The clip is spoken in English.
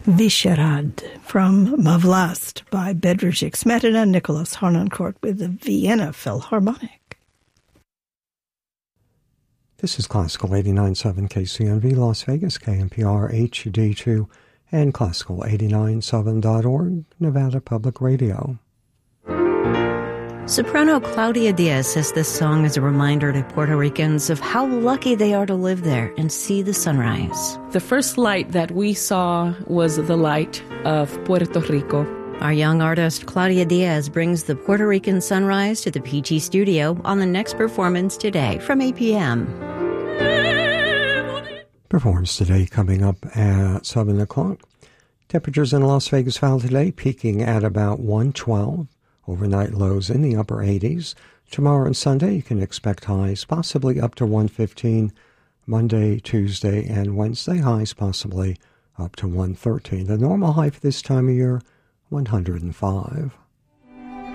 Vyšehrad from Mavlast by Bedřich Smetana, Nicholas Harnoncourt with the Vienna Philharmonic. This is Classical 89.7 KCNV Las Vegas, KNPR HD2, and Classical897.org, Nevada Public Radio. Soprano Claudia Diaz says this song is a reminder to Puerto Ricans of how lucky they are to live there and see the sunrise. The first light that we saw was the light of Puerto Rico. Our young artist Claudia Diaz brings the Puerto Rican sunrise to the PG studio on the next performance today from 8 p.m. Performance today coming up at 7 o'clock. Temperatures in Las Vegas Valley today peaking at about 112. Overnight lows in the upper 80s. Tomorrow and Sunday, you can expect highs possibly up to 115. Monday, Tuesday, and Wednesday, highs possibly up to 113. The normal high for this time of year, 105.